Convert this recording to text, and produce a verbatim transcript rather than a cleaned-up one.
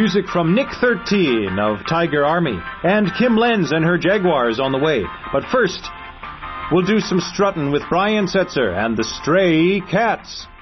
music from Nick thirteen of Tiger Army, and Kim Lenz and her Jaguars on the way. But first, we'll do some strutting with Brian Setzer and the Stray Cats.